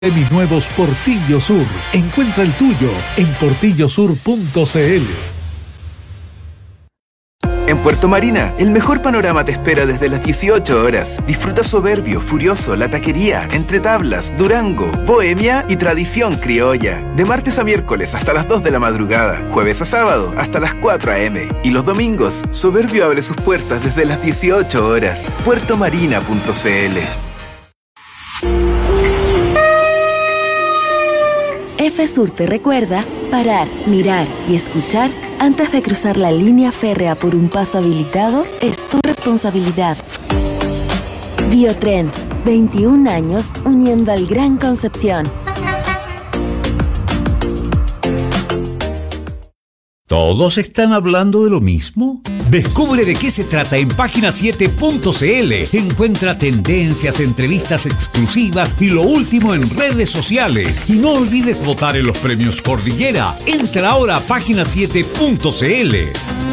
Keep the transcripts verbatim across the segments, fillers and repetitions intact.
Seminuevos Portillo Sur. Encuentra el tuyo en portillo sur punto c l. En Puerto Marina, el mejor panorama te espera desde las dieciocho horas. Disfruta Soberbio, Furioso, La Taquería, Entre Tablas, Durango, Bohemia y Tradición Criolla. De martes a miércoles hasta las dos de la madrugada, jueves a sábado hasta las cuatro a m Y los domingos, Soberbio abre sus puertas desde las dieciocho horas. puerto marina punto c l. F-Sur te recuerda parar, mirar y escuchar antes de cruzar la línea férrea por un paso habilitado es tu responsabilidad. Biotren, veintiún años uniendo al Gran Concepción. ¿Todos están hablando de lo mismo? Descubre de qué se trata en página siete punto c l. Encuentra tendencias, entrevistas exclusivas y lo último en redes sociales. Y no olvides votar en los premios Cordillera. Entra ahora a página siete punto c l.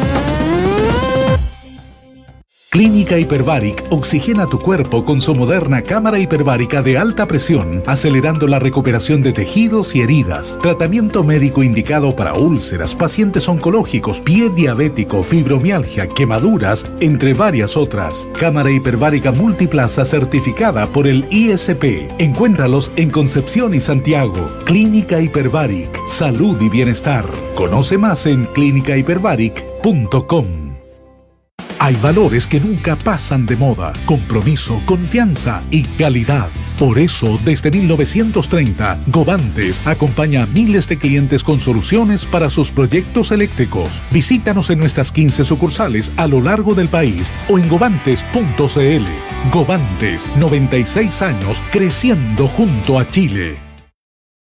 Clínica Hyperbaric oxigena tu cuerpo con su moderna cámara hiperbárica de alta presión, acelerando la recuperación de tejidos y heridas. Tratamiento médico indicado para úlceras, pacientes oncológicos, pie diabético, fibromialgia, quemaduras, entre varias otras. Cámara hiperbárica multiplaza certificada por el I S P. Encuéntralos en Concepción y Santiago. Clínica Hyperbaric, salud y bienestar. Conoce más en clínica hyperbaric punto com. Hay valores que nunca pasan de moda: compromiso, confianza y calidad. Por eso, desde mil novecientos treinta, Govantes acompaña a miles de clientes con soluciones para sus proyectos eléctricos. Visítanos en nuestras quince sucursales a lo largo del país o en govantes punto c l. Govantes, noventa y seis años creciendo junto a Chile.